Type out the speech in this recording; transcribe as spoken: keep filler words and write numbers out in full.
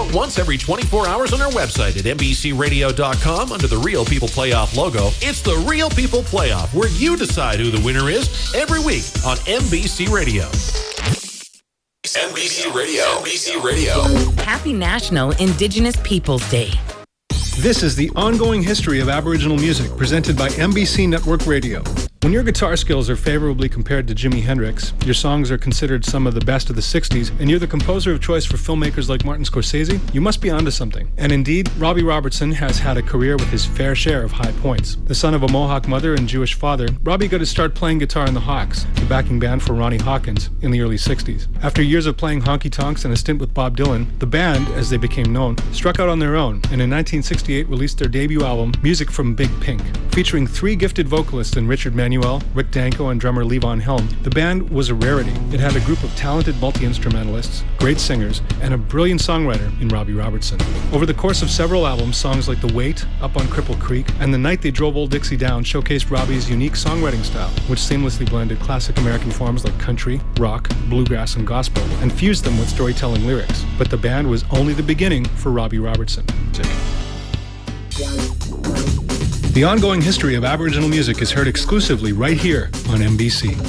Vote once every twenty-four hours on our website at N B C radio dot com under the Real People Playoff logo. It's the Real People Playoff, where you decide who the winner is every week on N B C Radio. N B C Radio. N B C Radio. Happy National Indigenous Peoples Day. This is the ongoing history of Aboriginal music presented by N B C Network Radio. When your guitar skills are favorably compared to Jimi Hendrix, your songs are considered some of the best of the sixties, and you're the composer of choice for filmmakers like Martin Scorsese, you must be onto something. And indeed, Robbie Robertson has had a career with his fair share of high points. The son of a Mohawk mother and Jewish father, Robbie got to start playing guitar in the Hawks, the backing band for Ronnie Hawkins, in the early sixties. After years of playing honky-tonks and a stint with Bob Dylan, the band, as they became known, struck out on their own, and in nineteen sixty-eight released their debut album, Music from Big Pink. Featuring three gifted vocalists in Richard Manuel, Rick Danko, and drummer Levon Helm, the band was a rarity. It had a group of talented multi-instrumentalists, great singers, and a brilliant songwriter in Robbie Robertson. Over the course of several albums, songs like The Weight, Up on Cripple Creek, and The Night They Drove Old Dixie Down showcased Robbie's unique songwriting style, which seamlessly blended classic American forms like country, rock, bluegrass, and gospel, and fused them with storytelling lyrics. But the band was only the beginning for Robbie Robertson. The ongoing history of Aboriginal music is heard exclusively right here on N B C.